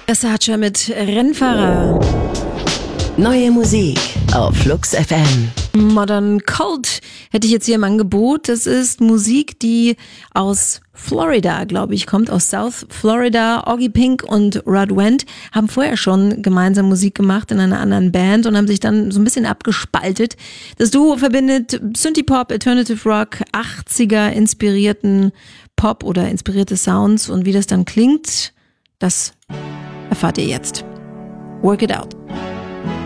Versace mit Rennfahrer. Neue Musik auf Flux FM. Modern Cult hätte ich jetzt hier im Angebot. Das ist Musik, die aus Florida, glaube ich, kommt, aus South Florida. Oggy Pink und Rod Went haben vorher schon gemeinsam Musik gemacht in einer anderen Band und haben sich dann so ein bisschen abgespaltet. Das Duo verbindet Synthie-Pop, Alternative Rock, 80er inspirierten Pop oder inspirierte Sounds, und wie das dann klingt, das erfahrt ihr jetzt. Work It Out.